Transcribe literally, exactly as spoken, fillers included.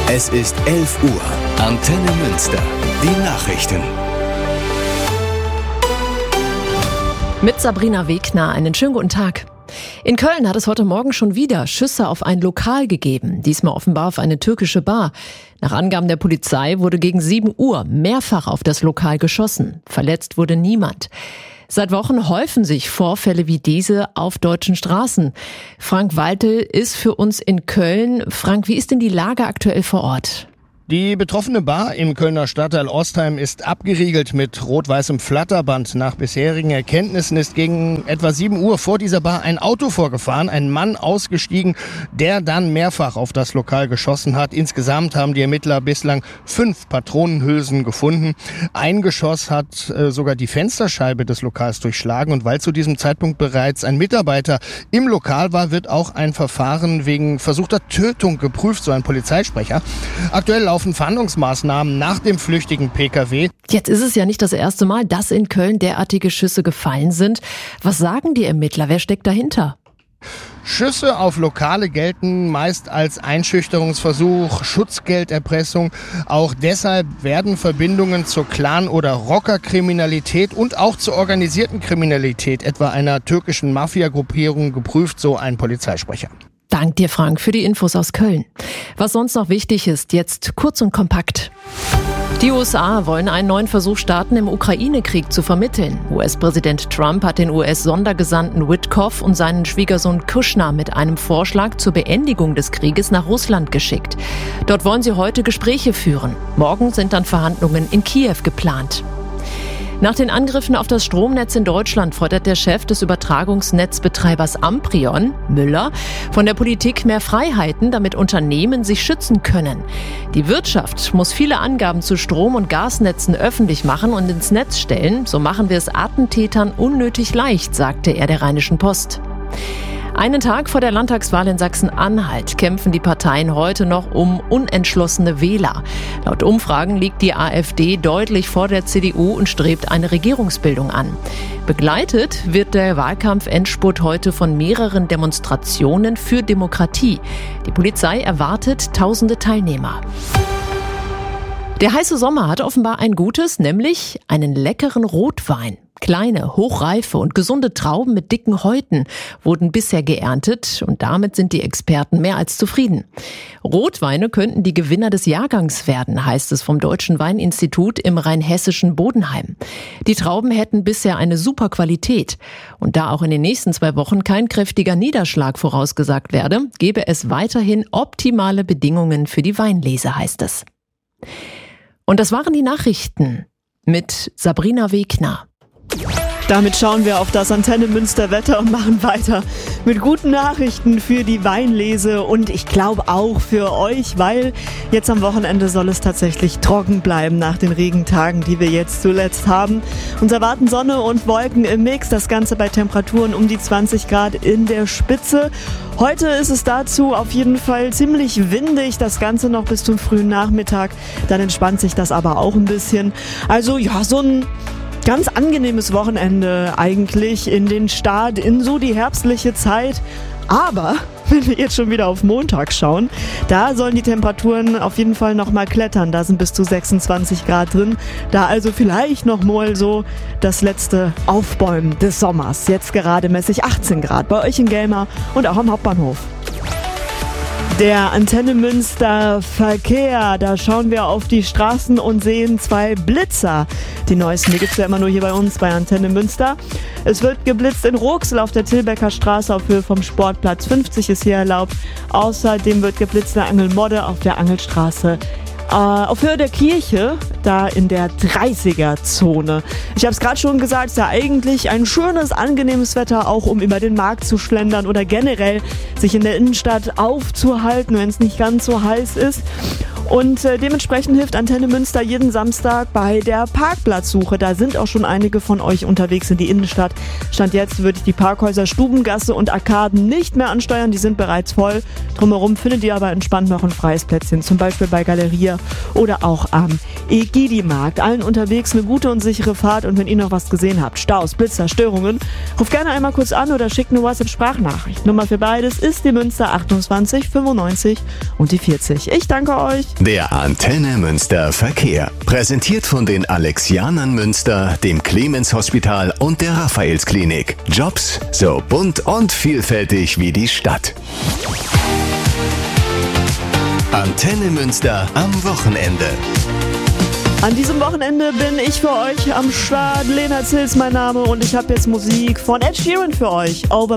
Es ist elf Uhr. Antenne Münster. Die Nachrichten. Mit Sabrina Wegner, einen schönen guten Tag. In Köln hat es heute Morgen schon wieder Schüsse auf ein Lokal gegeben, diesmal offenbar auf eine türkische Bar. Nach Angaben der Polizei wurde gegen sieben Uhr mehrfach auf das Lokal geschossen. Verletzt wurde niemand. Seit Wochen häufen sich Vorfälle wie diese auf deutschen Straßen. Frank Waltel ist für uns in Köln. Frank, wie ist denn die Lage aktuell vor Ort? Die betroffene Bar im Kölner Stadtteil Ostheim ist abgeriegelt mit rot-weißem Flatterband. Nach bisherigen Erkenntnissen ist gegen etwa sieben Uhr vor dieser Bar ein Auto vorgefahren, ein Mann ausgestiegen, der dann mehrfach auf das Lokal geschossen hat. Insgesamt haben die Ermittler bislang fünf Patronenhülsen gefunden. Ein Geschoss hat äh, sogar die Fensterscheibe des Lokals durchschlagen. Und weil zu diesem Zeitpunkt bereits ein Mitarbeiter im Lokal war, wird auch ein Verfahren wegen versuchter Tötung geprüft, so ein Polizeisprecher. Aktuell laufen Fahndungsmaßnahmen nach dem flüchtigen P K W. Jetzt ist es ja nicht das erste Mal, dass in Köln derartige Schüsse gefallen sind. Was sagen die Ermittler? Wer steckt dahinter? Schüsse auf Lokale gelten meist als Einschüchterungsversuch, Schutzgelderpressung. Auch deshalb werden Verbindungen zur Clan- oder Rockerkriminalität und auch zur organisierten Kriminalität, etwa einer türkischen Mafia-Gruppierung, geprüft, so ein Polizeisprecher. Dank dir, Frank, für die Infos aus Köln. Was sonst noch wichtig ist, jetzt kurz und kompakt. Die U S A wollen einen neuen Versuch starten, im Ukraine-Krieg zu vermitteln. U S-Präsident Trump hat den U S-Sondergesandten Witkoff und seinen Schwiegersohn Kushner mit einem Vorschlag zur Beendigung des Krieges nach Russland geschickt. Dort wollen sie heute Gespräche führen. Morgen sind dann Verhandlungen in Kiew geplant. Nach den Angriffen auf das Stromnetz in Deutschland fordert der Chef des Übertragungsnetzbetreibers Amprion, Müller, von der Politik mehr Freiheiten, damit Unternehmen sich schützen können. Die Wirtschaft muss viele Angaben zu Strom- und Gasnetzen öffentlich machen und ins Netz stellen. So machen wir es Attentätern unnötig leicht, sagte er der Rheinischen Post. Einen Tag vor der Landtagswahl in Sachsen-Anhalt kämpfen die Parteien heute noch um unentschlossene Wähler. Laut Umfragen liegt die AfD deutlich vor der C D U und strebt eine Regierungsbildung an. Begleitet wird der Wahlkampf-Endspurt heute von mehreren Demonstrationen für Demokratie. Die Polizei erwartet tausende Teilnehmer. Der heiße Sommer hat offenbar ein Gutes, nämlich einen leckeren Rotwein. Kleine, hochreife und gesunde Trauben mit dicken Häuten wurden bisher geerntet und damit sind die Experten mehr als zufrieden. Rotweine könnten die Gewinner des Jahrgangs werden, heißt es vom Deutschen Weininstitut im rheinhessischen Bodenheim. Die Trauben hätten bisher eine super Qualität. Und da auch in den nächsten zwei Wochen kein kräftiger Niederschlag vorausgesagt werde, gebe es weiterhin optimale Bedingungen für die Weinlese, heißt es. Und das waren die Nachrichten mit Sabrina Wegner. Damit schauen wir auf das Antenne Münster Wetter und machen weiter mit guten Nachrichten für die Weinlese und ich glaube auch für euch, weil jetzt am Wochenende soll es tatsächlich trocken bleiben nach den Regentagen, die wir jetzt zuletzt haben. Uns erwarten Sonne und Wolken im Mix, das Ganze bei Temperaturen um die zwanzig Grad in der Spitze. Heute ist es dazu auf jeden Fall ziemlich windig, das Ganze noch bis zum frühen Nachmittag, dann entspannt sich das aber auch ein bisschen. Also ja, so ein ganz angenehmes Wochenende eigentlich in den Start, in so die herbstliche Zeit. Aber wenn wir jetzt schon wieder auf Montag schauen, da sollen die Temperaturen auf jeden Fall nochmal klettern. Da sind bis zu sechsundzwanzig Grad drin. Da also vielleicht noch mal so das letzte Aufbäumen des Sommers. Jetzt gerade mäßig achtzehn Grad bei euch in Gelmar und auch am Hauptbahnhof. Der Antenne Münster Verkehr, da schauen wir auf die Straßen und sehen zwei Blitzer. Die neuesten, die gibt's ja immer nur hier bei uns bei Antenne Münster. Es wird geblitzt in Roxel auf der Tilbecker Straße auf Höhe vom Sportplatz. fünfzig ist hier erlaubt. Außerdem wird geblitzt in Angelmodde auf der Angelstraße. Äh, auf Höhe der Kirche, da in der dreißiger-Zone. Ich habe es gerade schon gesagt, es ist ja eigentlich ein schönes, angenehmes Wetter, auch um über den Markt zu schlendern oder generell sich in der Innenstadt aufzuhalten, wenn es nicht ganz so heiß ist. Und äh, dementsprechend hilft Antenne Münster jeden Samstag bei der Parkplatzsuche. Da sind auch schon einige von euch unterwegs in die Innenstadt. Stand jetzt würde ich die Parkhäuser Stubengasse und Arkaden nicht mehr ansteuern, die sind bereits voll. Drumherum findet ihr aber entspannt noch ein freies Plätzchen, zum Beispiel bei Galeria oder auch am Egidi-Markt. Allen unterwegs eine gute und sichere Fahrt und wenn ihr noch was gesehen habt, Staus, Blitzer, Störungen, ruft gerne einmal kurz an oder schickt eine WhatsApp-Sprachnachricht. Nummer für beides ist die Münster achtundzwanzig fünfundneunzig und die vierzig. Ich danke euch. Der Antenne Münster Verkehr. Präsentiert von den Alexianern Münster, dem Clemens Hospital und der Raphaelsklinik. Jobs so bunt und vielfältig wie die Stadt. Antenne Münster am Wochenende. An diesem Wochenende bin ich für euch am Start. Lena Zils mein Name und ich habe jetzt Musik von Ed Sheeran für euch. Over